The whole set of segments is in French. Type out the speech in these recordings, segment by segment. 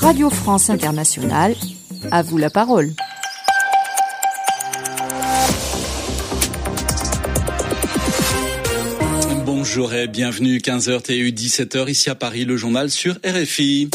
Radio France Internationale, à vous la parole. Bonjour et bienvenue, 15h TU, 17h, ici à Paris, le journal sur RFI.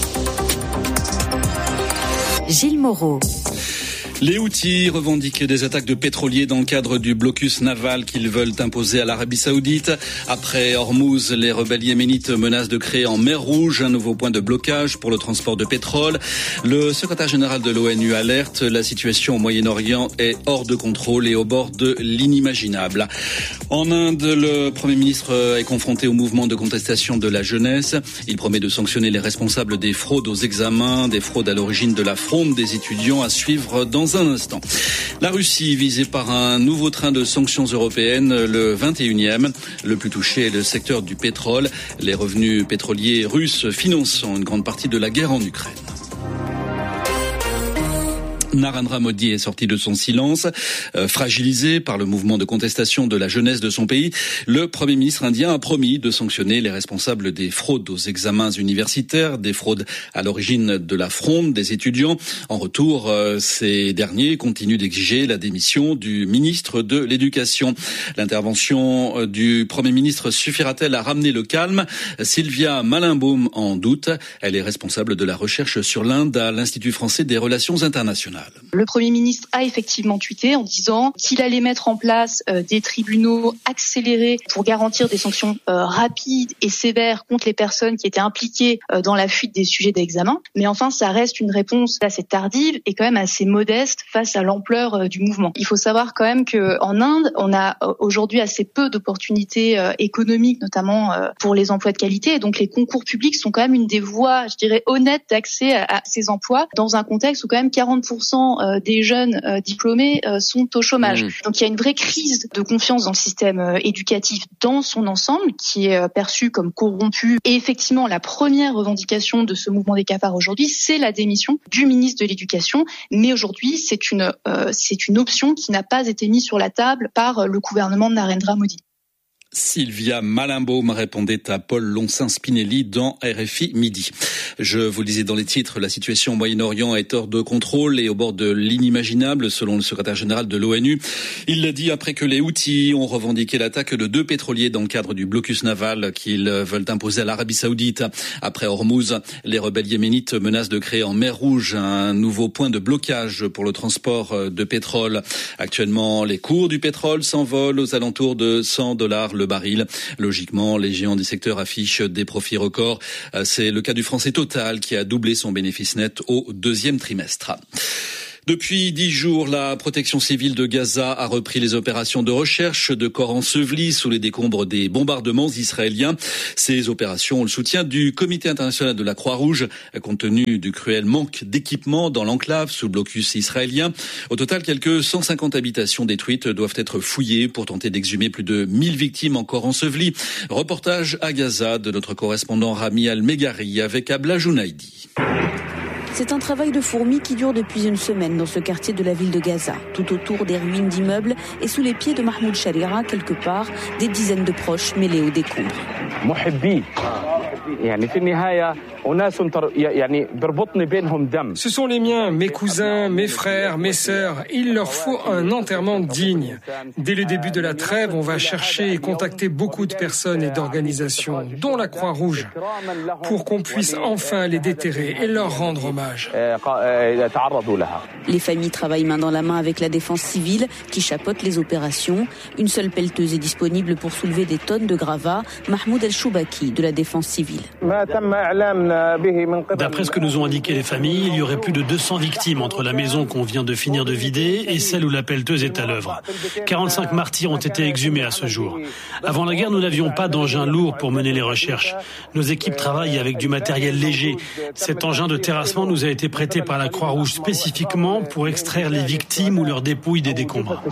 Gilles Moreau. Les Houthis revendiquent des attaques de pétroliers dans le cadre du blocus naval qu'ils veulent imposer à l'Arabie Saoudite. Après Hormuz, les rebelles yéménites menacent de créer en mer Rouge un nouveau point de blocage pour le transport de pétrole. Le secrétaire général de l'ONU alerte, la situation au Moyen-Orient est hors de contrôle et au bord de l'inimaginable. En Inde, le Premier ministre est confronté au mouvement de contestation de la jeunesse. Il promet de sanctionner les responsables des fraudes aux examens, des fraudes à l'origine de la fronde des étudiants, à suivre dans un instant. La Russie visée par un nouveau train de sanctions européennes, le 21e. Le plus touché est le secteur du pétrole. Les revenus pétroliers russes finançant une grande partie de la guerre en Ukraine. Narendra Modi est sorti de son silence, fragilisé par le mouvement de contestation de la jeunesse de son pays. Le Premier ministre indien a promis de sanctionner les responsables des fraudes aux examens universitaires, des fraudes à l'origine de la fronde des étudiants. En retour, ces derniers continuent d'exiger la démission du ministre de l'Éducation. L'intervention du Premier ministre suffira-t-elle à ramener le calme ? Sylvia Malinbaum en doute. Elle est responsable de la recherche sur l'Inde à l'Institut français des relations internationales. Le Premier ministre a effectivement tweeté en disant qu'il allait mettre en place des tribunaux accélérés pour garantir des sanctions rapides et sévères contre les personnes qui étaient impliquées dans la fuite des sujets d'examen. Mais enfin, ça reste une réponse assez tardive et quand même assez modeste face à l'ampleur du mouvement. Il faut savoir quand même qu'en Inde, on a aujourd'hui assez peu d'opportunités économiques, notamment pour les emplois de qualité. Et donc les concours publics sont quand même une des voies, je dirais, honnêtes d'accès à ces emplois dans un contexte où quand même 40% des jeunes diplômés sont au chômage. Donc il y a une vraie crise de confiance dans le système éducatif dans son ensemble qui est perçu comme corrompu. Et effectivement, la première revendication de ce mouvement des cafards aujourd'hui, c'est la démission du ministre de l'Éducation. Mais aujourd'hui, c'est une option qui n'a pas été mise sur la table par le gouvernement de Narendra Modi. Sylvia Malinbaum répondait à Paul Loncin-Spinelli dans RFI Midi. Je vous le disais dans les titres, la situation au Moyen-Orient est hors de contrôle et au bord de l'inimaginable, selon le secrétaire général de l'ONU. Il l'a dit après que les Houthis ont revendiqué l'attaque de 2 pétroliers dans le cadre du blocus naval qu'ils veulent imposer à l'Arabie Saoudite. Après Hormuz, les rebelles yéménites menacent de créer en mer Rouge un nouveau point de blocage pour le transport de pétrole. Actuellement, les cours du pétrole s'envolent aux alentours de $100 le baril. Logiquement, les géants du secteur affichent des profits records. C'est le cas du français Total qui a doublé son bénéfice net au 2e trimestre. Depuis 10 jours, la protection civile de Gaza a repris les opérations de recherche de corps ensevelis sous les décombres des bombardements israéliens. Ces opérations ont le soutien du Comité international de la Croix-Rouge, compte tenu du cruel manque d'équipement dans l'enclave sous le blocus israélien. Au total, quelques 150 habitations détruites doivent être fouillées pour tenter d'exhumer plus de 1000 victimes encore ensevelies. Reportage à Gaza de notre correspondant Rami Al-Meghari avec Abla Jounaidi. C'est un travail de fourmi qui dure depuis une semaine dans ce quartier de la ville de Gaza. Tout autour des ruines d'immeubles et sous les pieds de Mahmoud Shalira, quelque part, des dizaines de proches mêlés aux décombres. Ce sont les miens, mes cousins, mes frères, mes sœurs. Il leur faut un enterrement digne. Dès le début de la trêve, on va chercher et contacter beaucoup de personnes et d'organisations, dont la Croix-Rouge, pour qu'on puisse enfin les déterrer et leur rendre hommage. Les familles travaillent main dans la main avec la défense civile qui chapeaute les opérations. Une seule pelleteuse est disponible pour soulever des tonnes de gravats. Mahmoud El-Choubaki de la défense civile. D'après ce que nous ont indiqué les familles, il y aurait plus de 200 victimes entre la maison qu'on vient de finir de vider et celle où la pelleteuse est à l'œuvre. 45 martyrs ont été exhumés à ce jour. Avant la guerre, nous n'avions pas d'engin lourd pour mener les recherches. Nos équipes travaillent avec du matériel léger. Cet engin de terrassement nous a été prêté par la Croix-Rouge spécifiquement pour extraire les victimes ou leurs dépouilles des décombres.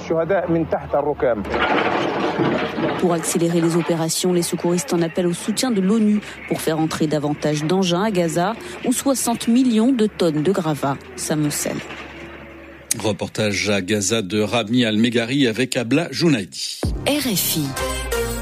Pour accélérer les opérations, les secouristes en appellent au soutien de l'ONU pour faire entrer davantage d'engins à Gaza où 60 millions de tonnes de gravats s'amoncellent. Reportage à Gaza de Rami Al-Meghari avec Abla Jounaidi. RFI.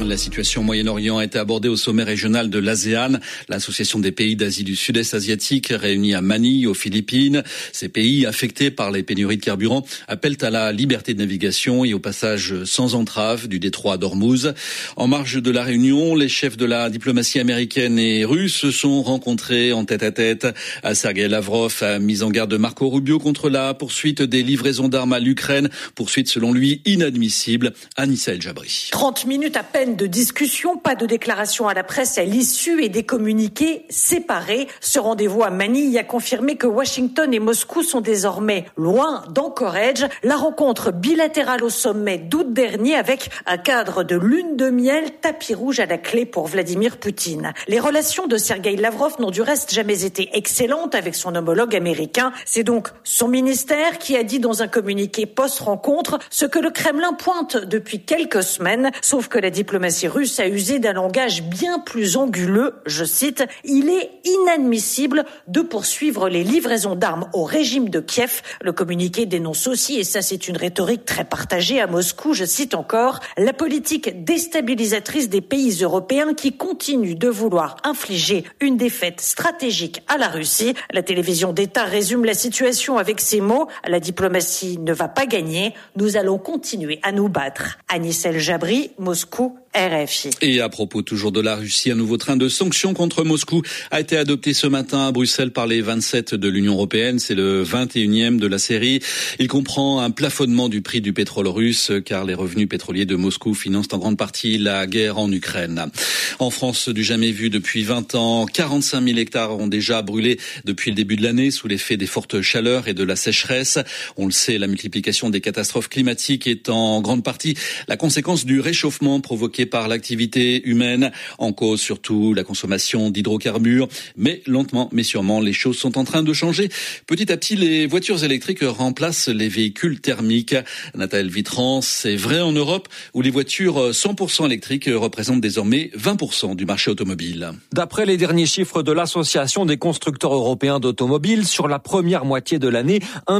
La situation au Moyen-Orient a été abordée au sommet régional de l'ASEAN, l'association des pays d'Asie du Sud-Est asiatique réunie à Manille, aux Philippines. Ces pays affectés par les pénuries de carburant appellent à la liberté de navigation et au passage sans entrave du détroit d'Ormuz. En marge de la réunion, les chefs de la diplomatie américaine et russe se sont rencontrés en tête-à-tête. Sergueï Lavrov a mis en garde Marco Rubio contre la poursuite des livraisons d'armes à l'Ukraine, poursuite selon lui inadmissible. Anissa El Jabri. 30 minutes à peine de discussion, pas de déclaration à la presse à l'issue et des communiqués séparés. Ce rendez-vous à Manille a confirmé que Washington et Moscou sont désormais loin d'Anchorage. La rencontre bilatérale au sommet d'août dernier avec un cadre de lune de miel, tapis rouge à la clé pour Vladimir Poutine. Les relations de Sergueï Lavrov n'ont du reste jamais été excellentes avec son homologue américain. C'est donc son ministère qui a dit dans un communiqué post-rencontre ce que le Kremlin pointe depuis quelques semaines. Sauf que la diplomatie russe a usé d'un langage bien plus anguleux. Je cite, « Il est inadmissible de poursuivre les livraisons d'armes au régime de Kiev ». Le communiqué dénonce aussi, et ça c'est une rhétorique très partagée à Moscou, je cite encore, « la politique déstabilisatrice des pays européens qui continuent de vouloir infliger une défaite stratégique à la Russie ». La télévision d'État résume la situation avec ces mots, « La diplomatie ne va pas gagner, nous allons continuer à nous battre ». Anissa El Jabri, Moscou, RFI. Et à propos toujours de la Russie, un nouveau train de sanctions contre Moscou a été adopté ce matin à Bruxelles par les 27 de l'Union européenne. C'est le 21e de la série. Il comprend un plafonnement du prix du pétrole russe car les revenus pétroliers de Moscou financent en grande partie la guerre en Ukraine. En France, du jamais vu depuis 20 ans, 45 000 hectares ont déjà brûlé depuis le début de l'année sous l'effet des fortes chaleurs et de la sécheresse. On le sait, la multiplication des catastrophes climatiques est en grande partie la conséquence du réchauffement provoqué par l'activité humaine, en cause surtout la consommation d'hydrocarbures. Mais lentement, mais sûrement, les choses sont en train de changer. Petit à petit, les voitures électriques remplacent les véhicules thermiques. Nathalie Vitran, c'est vrai en Europe où les voitures 100% électriques représentent désormais 20% du marché automobile. D'après les derniers chiffres de l'Association des constructeurs européens d'automobiles, sur la première moitié de l'année, 1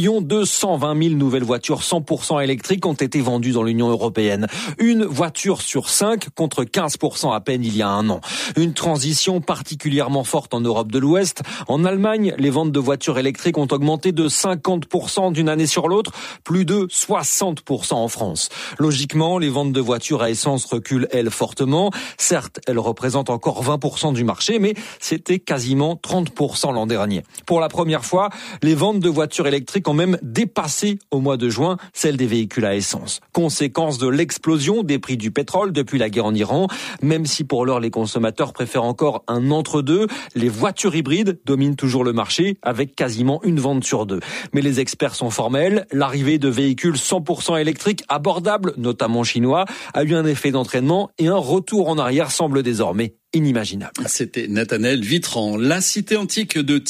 220 000 nouvelles voitures 100% électriques ont été vendues dans l'Union européenne. Une voiture sur 5 contre 15% à peine il y a un an. Une transition particulièrement forte en Europe de l'Ouest. En Allemagne, les ventes de voitures électriques ont augmenté de 50% d'une année sur l'autre, plus de 60% en France. Logiquement, les ventes de voitures à essence reculent, elles, fortement. Certes, elles représentent encore 20% du marché, mais c'était quasiment 30% l'an dernier. Pour la première fois, les ventes de voitures électriques ont même dépassé au mois de juin celles des véhicules à essence. Conséquence de l'explosion des prix du pétrole depuis la guerre en Iran, même si pour l'heure les consommateurs préfèrent encore un entre-deux. Les voitures hybrides dominent toujours le marché avec quasiment une vente sur deux. Mais les experts sont formels, l'arrivée de véhicules 100% électriques abordables, notamment chinois, a eu un effet d'entraînement et un retour en arrière semble désormais inimaginable. C'était Nathanaël Vitran. La cité antique de